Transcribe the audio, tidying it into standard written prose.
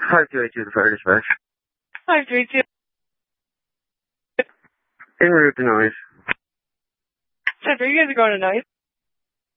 5282, the fire dispatch. 532. En route to Noise. Center, you guys are going to Noise.